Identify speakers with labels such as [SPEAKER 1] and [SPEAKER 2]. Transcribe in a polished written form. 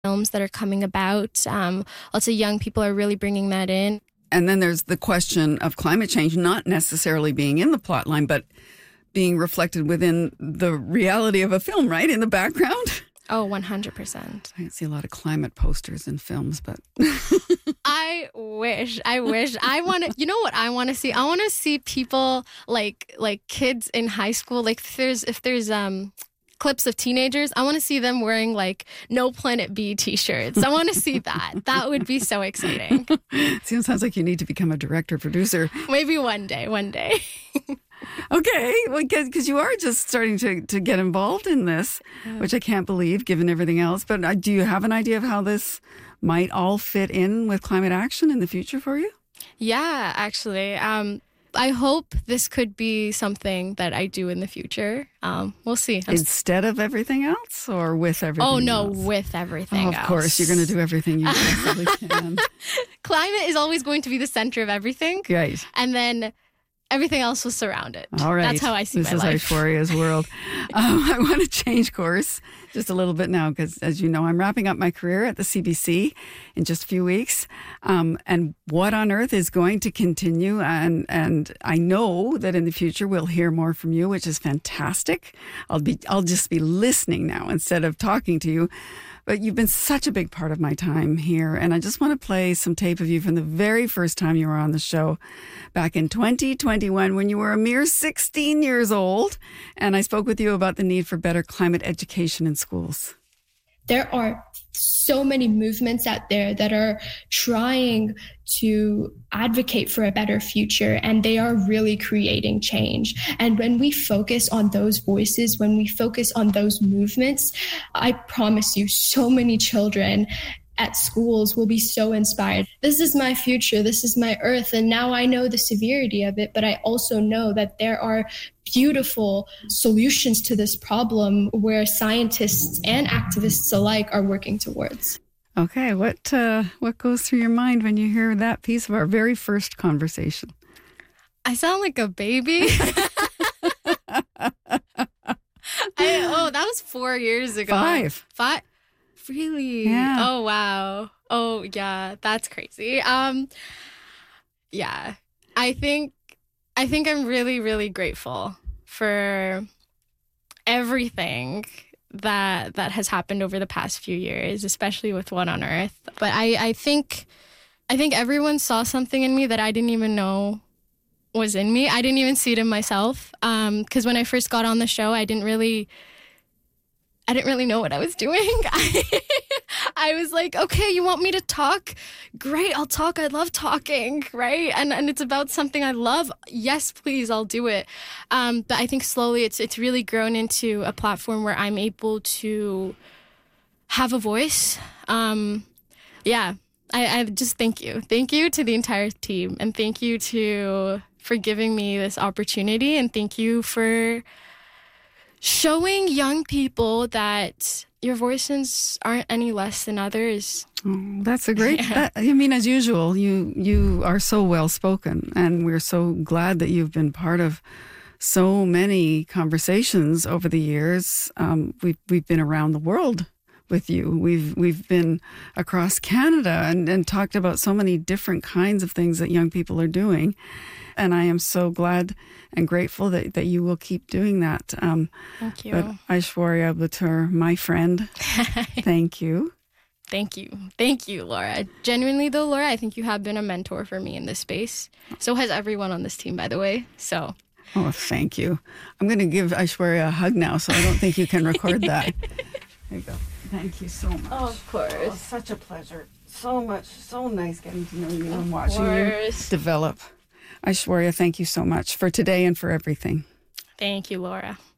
[SPEAKER 1] films that are coming about. Lots of young people are really bringing that in.
[SPEAKER 2] And then there's the question of climate change not necessarily being in the plot line, but being reflected within the reality of a film, right? In the background.
[SPEAKER 1] Oh, 100%.
[SPEAKER 2] I see a lot of climate posters in films, but
[SPEAKER 1] I wish. I want to, you know what I want to see? I want to see people like kids in high school. Like if there's clips of teenagers, I want to see them wearing like No Planet B t-shirts. I want to see that. That would be so exciting.
[SPEAKER 2] Sounds like you need to become a director, producer.
[SPEAKER 1] Maybe one day.
[SPEAKER 2] Okay, well, because you are just starting to get involved in this, which I can't believe given everything else. But do you have an idea of how this might all fit in with climate action in the future for you?
[SPEAKER 1] Yeah, actually. I hope this could be something that I do in the future. We'll see.
[SPEAKER 2] Instead of everything else or with everything else?
[SPEAKER 1] Oh, no, with everything else.
[SPEAKER 2] Of course, you're going to do everything you possibly can.
[SPEAKER 1] Climate is always going to be the center of everything.
[SPEAKER 2] Right.
[SPEAKER 1] And then everything else will surround it.
[SPEAKER 2] All right.
[SPEAKER 1] That's how I see my life.
[SPEAKER 2] This is Aishwarya's world. I want to change course just a little bit now because, as you know, I'm wrapping up my career at the CBC in just a few weeks. And what on earth is going to continue? And I know that in the future we'll hear more from you, which is fantastic. I'll just be listening now instead of talking to you. But you've been such a big part of my time here. And I just want to play some tape of you from the very first time you were on the show back in 2021 when you were a mere 16 years old. And I spoke with you about the need for better climate education in schools.
[SPEAKER 3] There are so many movements out there that are trying to advocate for a better future, and they are really creating change. And when we focus on those voices, when we focus on those movements, I promise you, so many children at schools will be so inspired. This is my future. This is my earth. And now I know the severity of it, but I also know that there are beautiful solutions to this problem where scientists and activists alike are working towards.
[SPEAKER 2] Okay, what goes through your mind when you hear that piece of our very first conversation?
[SPEAKER 1] I sound like a baby. That was 4 years ago.
[SPEAKER 2] Five.
[SPEAKER 1] Really?
[SPEAKER 2] Yeah.
[SPEAKER 1] Oh, wow. Oh, yeah. That's crazy. Yeah. I think I'm really, really grateful for everything that has happened over the past few years, especially with What on Earth. But I think everyone saw something in me that I didn't even know was in me. I didn't even see it in myself. Because when I first got on the show, I didn't really know what I was doing. I was like, okay, you want me to talk? Great, I'll talk. I love talking, right? And it's about something I love. Yes, please, I'll do it. But I think slowly it's really grown into a platform where I'm able to have a voice. Yeah, I just thank you. Thank you to the entire team. And thank you for giving me this opportunity. And thank you for showing young people that your voices aren't any less than others.
[SPEAKER 2] Oh, that's a great, as usual, you are so well spoken, and we're so glad that you've been part of so many conversations over the years. We've been around the world with you. We've been across Canada and talked about so many different kinds of things that young people are doing. And I am so glad and grateful that you will keep doing that.
[SPEAKER 1] Thank you.
[SPEAKER 2] But Aishwarya Buttur, my friend, thank you.
[SPEAKER 1] Thank you. Thank you, Laura. Genuinely, though, Laura, I think you have been a mentor for me in this space. So has everyone on this team, by the way. So.
[SPEAKER 2] Oh, thank you. I'm going to give Aishwarya a hug now, so I don't think you can record that. There you go. Thank you so much.
[SPEAKER 1] Oh, of course.
[SPEAKER 2] Oh, such a pleasure. So much. So nice getting to know you and watching you develop. Aishwarya, thank you so much for today and for everything.
[SPEAKER 1] Thank you, Laura.